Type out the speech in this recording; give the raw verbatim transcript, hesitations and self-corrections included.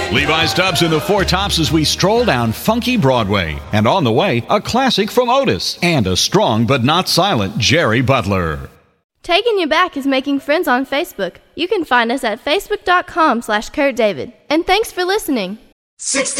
Levi Stubbs in the Four Tops as we stroll down funky Broadway. And on the way, a classic from Otis and a strong but not silent Jerry Butler. Taking You Back is making friends on Facebook. You can find us at facebook.com slash Kurt David. And thanks for listening. sixty